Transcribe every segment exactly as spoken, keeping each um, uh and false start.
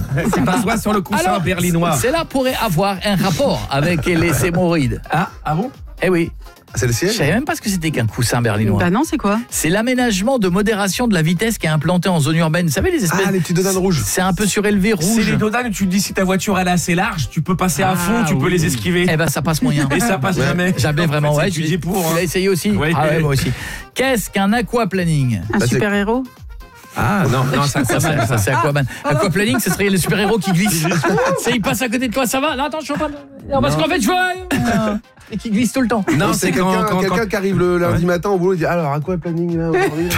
C'est pas toi sur le coussin Alors, berlinois. Cela pourrait avoir un rapport avec les hémorroïdes. Ah, ah bon? Eh oui. C'est le Je siège. savais même pas ce que c'était qu'un coussin berlinois. Bah non, c'est quoi? C'est l'aménagement de modération de la vitesse qui est implanté en zone urbaine. Vous savez les espèces. Ah, les petits dodanes rouges. C'est un peu surélevé rouge. C'est les dodanes où tu te dis si ta voiture elle est assez large, tu peux passer à Ah, fond, tu peux oui. les esquiver. Eh ben ça passe moyen. Et ça passe Ouais. jamais. Jamais vraiment. En fait, Ouais, c'est tu étudié pour. tu hein. l'as essayé aussi. Oui. Ah ouais, moi aussi. Qu'est-ce qu'un aquaplaning? Un Bah, c'est- super-héros? Ah non, non, ça, ça, Ça, ça, ça, c'est Aquaman. Aquaplaning, ce serait le super-héros qui glisse. C'est il passe à côté de toi, ça va? Non, attends, je suis en train de... Non, parce Non. qu'en fait, je vois... Et qui glisse tout le temps. Non, Non, c'est c'est quand, quelqu'un quand, quelqu'un quand- qui arrive le lundi matin au boulot, il dit alors à quoi le planning là aujourd'hui?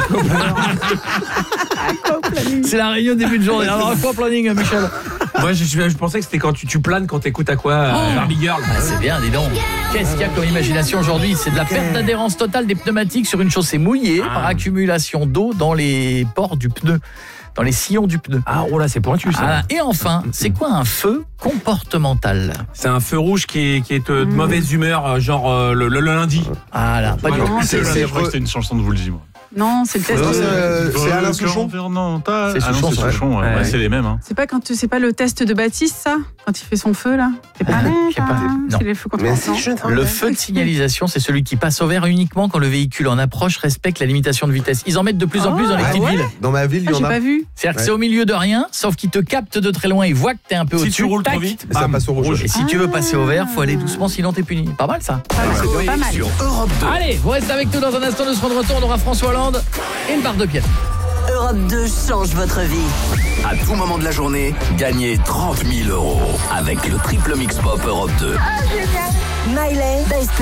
C'est la réunion début de journée. Alors, aquaplaning, Michel. Moi, je, je pensais que c'était quand tu, tu planes quand t'écoutes à quoi euh, Barbie Girl. Ah, c'est bien, dis donc. Qu'est-ce qu'il y a comme imagination aujourd'hui? C'est de la perte d'adhérence totale des pneumatiques sur une chaussée mouillée Ah. par accumulation d'eau dans les pores du pneu, dans les sillons du pneu. Ah, oh là, c'est pointu ça. Ah, et enfin, c'est quoi un feu comportemental? C'est un feu rouge qui est, qui est de, de mauvaise humeur, euh, genre euh, le, le- le lundi. Ah là, pas du Ouais, tout. Non, c'est- c'est c'est- Je crois que c'était une chanson de vous le dis, moi. non, c'est le test. Non, de- c'est euh, c'est Alain Souchon. C'est C'est Ah non, Souchon, c'est ouais. Souchon, ouais. Ouais. Ouais, c'est les mêmes. Hein. C'est pas quand tu- c'est pas le test de Baptiste, ça? Quand il fait son feu, là? C'est pas, Ah, je sais pas. Non. c'est les feux Mais comportementaux. si je Le feu de signalisation, c'est celui qui passe au vert uniquement quand le véhicule en approche respecte la limitation de vitesse. Ils en mettent de plus en Oh, plus dans les ah petites ouais villes. Dans ma ville, il Ah, y en j'ai a. pas vu. C'est-à-dire que Ouais. c'est au milieu de rien, sauf qu'il te capte de très loin, il voit que t'es un peu Si au-dessus. tu roules tac. trop vite, Et ça bam, passe au rouge. Et si tu veux passer au vert, faut aller doucement, sinon t'es puni. Pas mal ça. Pas mal. Pas mal. Sur Europe deux. Allez, vous restez avec nous dans un instant, nous serons de retour, on aura François Hollande et une barre de pièces. Europe deux change votre vie. À tout moment de la journée, gagnez trente mille euros avec le triple mix pop Europe deux. Miley, Best